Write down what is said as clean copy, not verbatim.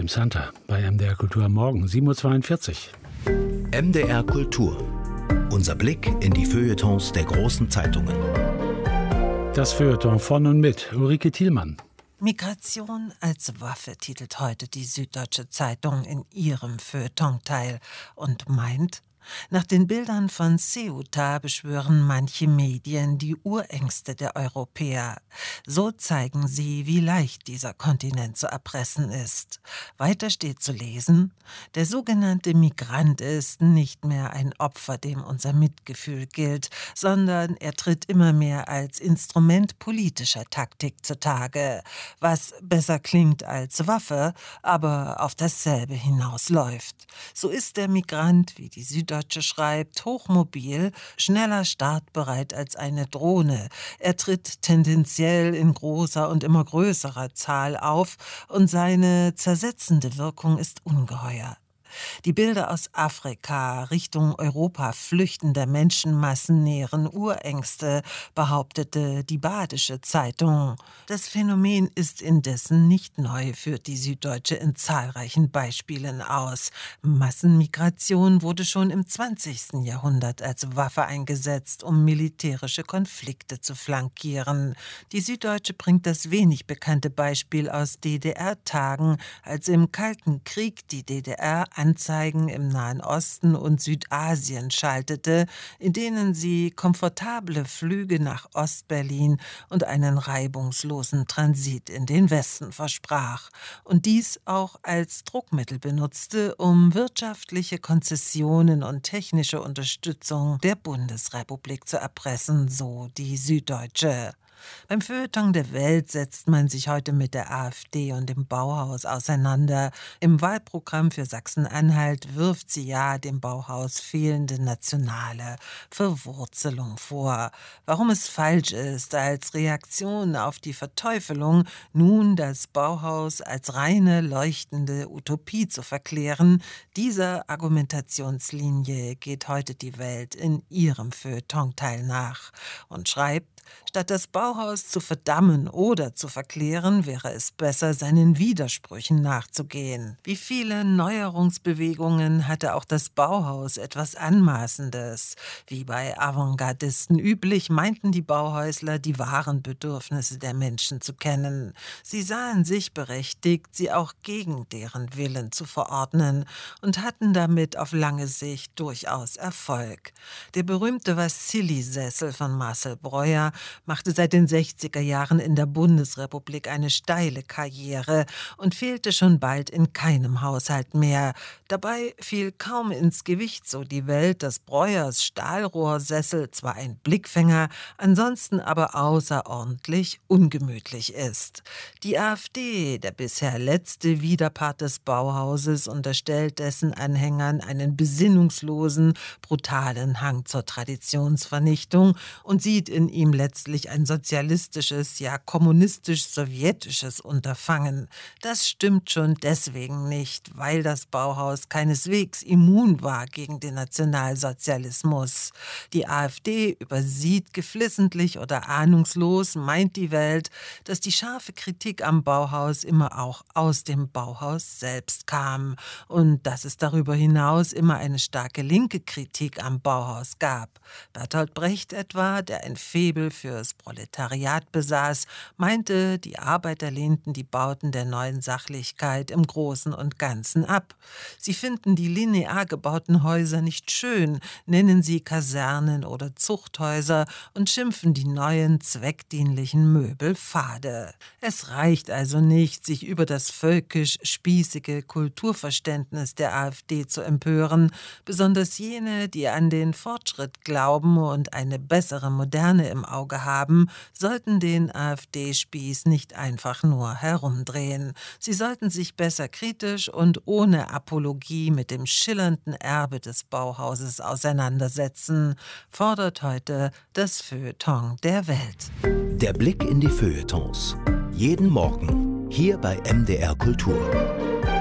James Hunter bei MDR Kultur am Morgen, 7.42 Uhr. MDR Kultur. Unser Blick in die Feuilletons der großen Zeitungen. Das Feuilleton von und mit Ulrike Thielmann. Migration als Waffe titelt heute die Süddeutsche Zeitung in ihrem Feuilleton-Teil und meint, nach den Bildern von Ceuta beschwören manche Medien die Urängste der Europäer. So zeigen sie, wie leicht dieser Kontinent zu erpressen ist. Weiter steht zu lesen, der sogenannte Migrant ist nicht mehr ein Opfer, dem unser Mitgefühl gilt, sondern er tritt immer mehr als Instrument politischer Taktik zutage, was besser klingt als Waffe, aber auf dasselbe hinausläuft. So ist der Migrant, wie die Süddeutsche schreibt, hochmobil, schneller startbereit als eine Drohne. Er tritt tendenziell in großer und immer größerer Zahl auf und seine zersetzende Wirkung ist ungeheuer. Die Bilder aus Afrika Richtung Europa flüchtender Menschenmassen nähren Urängste, behauptete die Badische Zeitung. Das Phänomen ist indessen nicht neu, führt die Süddeutsche in zahlreichen Beispielen aus. Massenmigration wurde schon im 20. Jahrhundert als Waffe eingesetzt, um militärische Konflikte zu flankieren. Die Süddeutsche bringt das wenig bekannte Beispiel aus DDR-Tagen, als im Kalten Krieg die DDR Anzeigen im Nahen Osten und Südasien schaltete, in denen sie komfortable Flüge nach Ostberlin und einen reibungslosen Transit in den Westen versprach und dies auch als Druckmittel benutzte, um wirtschaftliche Konzessionen und technische Unterstützung der Bundesrepublik zu erpressen, so die Süddeutsche. Beim Feuilleton der Welt setzt man sich heute mit der AfD und dem Bauhaus auseinander. Im Wahlprogramm für Sachsen-Anhalt wirft sie ja dem Bauhaus fehlende nationale Verwurzelung vor. Warum es falsch ist, als Reaktion auf die Verteufelung nun das Bauhaus als reine leuchtende Utopie zu verklären, dieser Argumentationslinie geht heute die Welt in ihrem Feuilleton-Teil nach und schreibt, statt das Bauhaus zu verdammen oder zu verklären, wäre es besser, seinen Widersprüchen nachzugehen. Wie viele Neuerungsbewegungen hatte auch das Bauhaus etwas Anmaßendes. Wie bei Avantgardisten üblich, meinten die Bauhäusler, die wahren Bedürfnisse der Menschen zu kennen. Sie sahen sich berechtigt, sie auch gegen deren Willen zu verordnen und hatten damit auf lange Sicht durchaus Erfolg. Der berühmte Wassily-Sessel von Marcel Breuer machte seit den 60er Jahren in der Bundesrepublik eine steile Karriere und fehlte schon bald in keinem Haushalt mehr. Dabei fiel kaum ins Gewicht, so die Welt, dass Breuers Stahlrohrsessel zwar ein Blickfänger, ansonsten aber außerordentlich ungemütlich ist. Die AfD, der bisher letzte Widerpart des Bauhauses, unterstellt dessen Anhängern einen besinnungslosen, brutalen Hang zur Traditionsvernichtung und sieht in ihm letztlich ein sozialistisches, ja kommunistisch-sowjetisches Unterfangen. Das stimmt schon deswegen nicht, weil das Bauhaus keineswegs immun war gegen den Nationalsozialismus. Die AfD übersieht geflissentlich oder ahnungslos, meint die Welt, dass die scharfe Kritik am Bauhaus immer auch aus dem Bauhaus selbst kam und dass es darüber hinaus immer eine starke linke Kritik am Bauhaus gab. Bertolt Brecht etwa, der ein Faible fürs Proletariat besaß, meinte, die Arbeiter lehnten die Bauten der neuen Sachlichkeit im Großen und Ganzen ab. Sie finden die linear gebauten Häuser nicht schön, nennen sie Kasernen oder Zuchthäuser und schimpfen die neuen zweckdienlichen Möbel fade. Es reicht also nicht, sich über das völkisch-spießige Kulturverständnis der AfD zu empören, besonders jene, die an den Fortschritt glauben und eine bessere Moderne im Auge haben, sollten den AfD-Spieß nicht einfach nur herumdrehen. Sie sollten sich besser kritisch und ohne Apologie mit dem schillernden Erbe des Bauhauses auseinandersetzen, fordert heute das Feuilleton der Welt. Der Blick in die Feuilletons. Jeden Morgen hier bei MDR Kultur.